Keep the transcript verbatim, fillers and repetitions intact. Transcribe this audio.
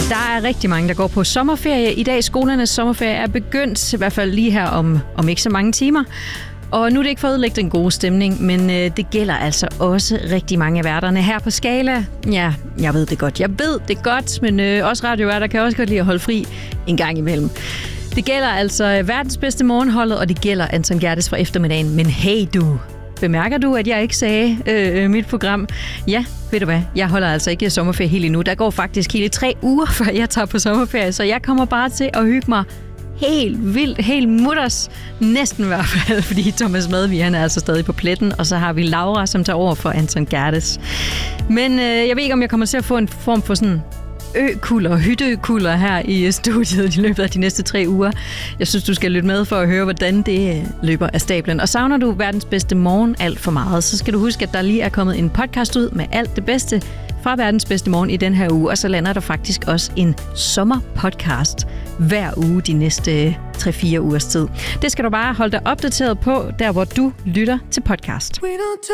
Der er rigtig mange, der går på sommerferie. I dag skolernes sommerferie er begyndt, i hvert fald lige her om, om ikke så mange timer. Og nu er det ikke for at ødelægge den gode stemning, men øh, det gælder altså også rigtig mange af værterne her på Skala. Ja, jeg ved det godt. Jeg ved det godt, men øh, også radioværter kan også godt lide at holde fri en gang imellem. Det gælder altså verdens bedste morgenholdet, og det gælder Anton Gerdes fra eftermiddagen. Men hey du, bemærker du, at jeg ikke sagde øh, mit program? Ja, ved du hvad? Jeg holder altså ikke sommerferie helt endnu. Der går faktisk hele tre uger, før jeg tager på sommerferie, så jeg kommer bare til at hygge mig helt vildt, helt mutters, næsten i hvert fald, fordi Thomas Madvig, han er altså stadig på pletten, og så har vi Laura, som tager over for Anton Gerdes. Men øh, jeg ved ikke, om jeg kommer til at få en form for sådan ø-kulder, hytteø-kulder her i studiet i løbet af de næste tre uger. Jeg synes, du skal lytte med for at høre, hvordan det løber af stablen. Og savner du verdens bedste morgen alt for meget, så skal du huske, at der lige er kommet en podcast ud med alt det bedste fra verdens bedste morgen i den her uge, og så lander der faktisk også en sommerpodcast hver uge de næste tre fire ugers tid. Det skal du bare holde dig opdateret på, der hvor du lytter til podcast.